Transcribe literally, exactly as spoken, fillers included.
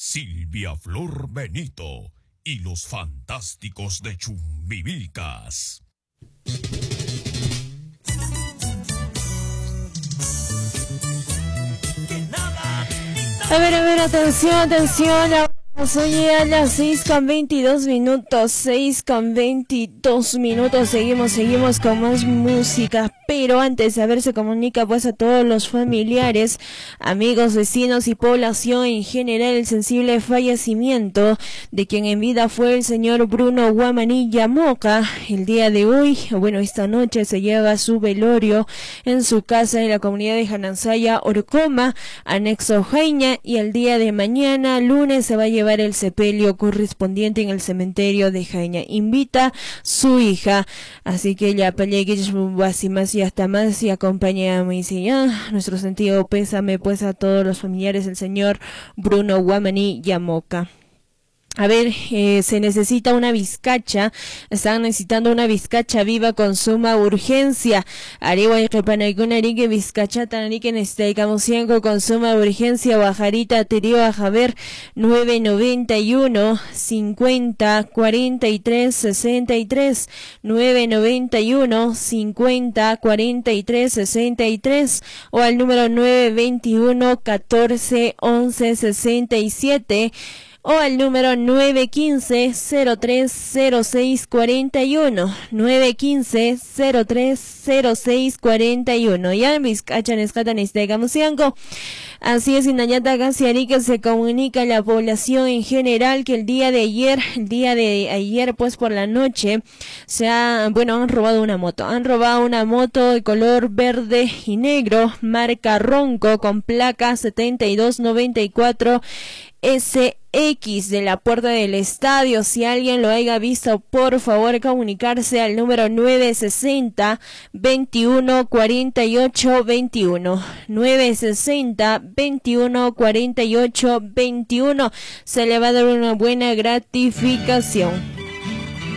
Silvia Flor Benito y los fantásticos de Chumbivilcas. A ver, a ver, atención, atención. Oye, a las seis con veintidós minutos, seis con veintidós minutos, seguimos, seguimos con más música, pero antes, a ver, se comunica pues a todos los familiares, amigos, vecinos y población en general el sensible fallecimiento de quien en vida fue el señor Bruno Guamanilla Moca. El día de hoy, bueno, esta noche se lleva su velorio en su casa en la comunidad de Janansaya, Orcoma, anexo Jaina, y el día de mañana, lunes, se va a llevar el sepelio correspondiente en el cementerio de Jaina. Invita su hija, así que ya peleé más y hasta más y acompañamos y sí, ya, nuestro sentido pésame pues a todos los familiares del señor Bruno Guamanilla Moca. A ver, eh, se necesita una vizcacha, están necesitando una vizcacha viva con suma urgencia. Ariwa y Repanaicunarique, vizcacha tanarique Nestaicamosianco con suma urgencia, Bajarita Terio a Javer, nueve noventa y uno, cincuenta, cuarenta y tres, sesenta y tres, nueve noventa y uno, cincuenta, cuarenta y tres, sesenta y tres, o al número nueve veintiuno, catorce, once, sesenta y siete, o al número nueve quince, cero tres, cero seis, cuarenta y uno, nueve quince, cero tres, cero seis, cuarenta y uno. Ya, Vizcacha Nescata Nestaicamosianco. Así es, Inayata Gaciarica se comunica a la población en general que el día de ayer, el día de ayer, pues por la noche, se ha, bueno, han robado una moto. Han robado una moto de color verde y negro, marca Ronco, con placa setenta y dos noventa y cuatro S X de la puerta del estadio. Si alguien lo haya visto, por favor comunicarse al número nueve sesenta, veintiuno, cuarenta y ocho, veintiuno. nueve sesenta, veintiuno, cuarenta y ocho, veintiuno. Se le va a dar una buena gratificación.